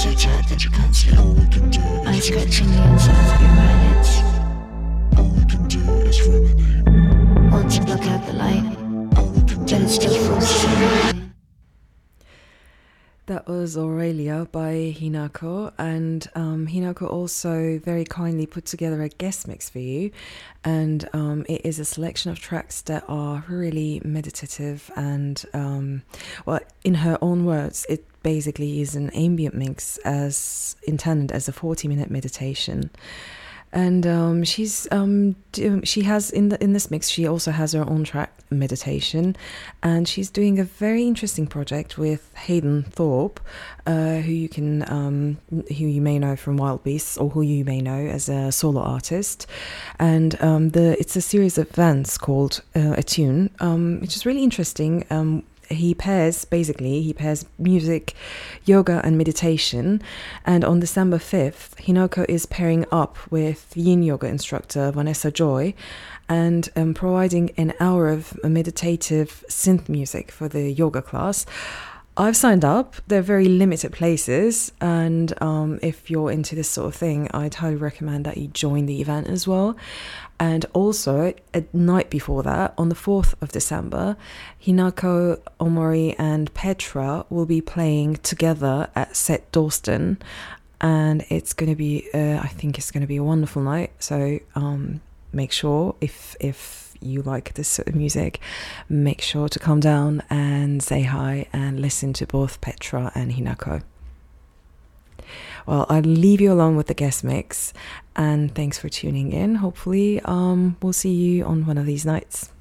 so tight that you can't sleep. All we can do is I'm scratching the insides of your eyelids. all we can do is ruminate. Want to block out the light, All we can do but it is still forces you. That was Aurelia by Hinako, and Hinako also very kindly put together a guest mix for you, and it is a selection of tracks that are really meditative and, well, in her own words, it basically is an ambient mix as intended as a 40-minute meditation. And she has in this mix, she also has her own track meditation, and she's doing a very interesting project with Hayden Thorpe, who you may know from Wild Beasts, or who you may know as a solo artist. And it's a series of events called Attune, which is really interesting. He pairs music, yoga and meditation, and on December 5th Hinako is pairing up with yin yoga instructor Vanessa Joy and providing an hour of meditative synth music for the yoga class. I've signed up. They're very limited places, and if you're into this sort of thing, I'd highly recommend that you join the event as well. And also, at night before that, on the 4th of December, Hinako, Omori and Petra will be playing together at Set Dalston, and it's going to be, I think it's going to be a wonderful night. So make sure, if you like this sort of music, make sure to come down and say hi and listen to both Petra and Hinako. Well, I'll leave you alone with the guest mix, and thanks for tuning in. Hopefully we'll see you on one of these nights.